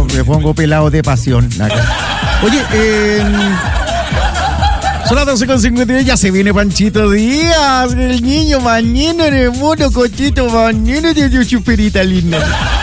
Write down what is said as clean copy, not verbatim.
me pongo pelado de pasión. Oye, son las 12:52, ya se viene Panchito Díaz, el niño mañana, el mono cochito mañana de chuperita linda.